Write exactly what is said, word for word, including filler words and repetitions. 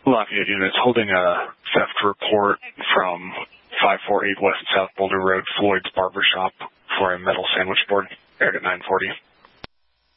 Lafayette units holding a theft report from five four eight West South Boulder Road, Floyd's Barbershop, for a metal sandwich board, aired at nine forty.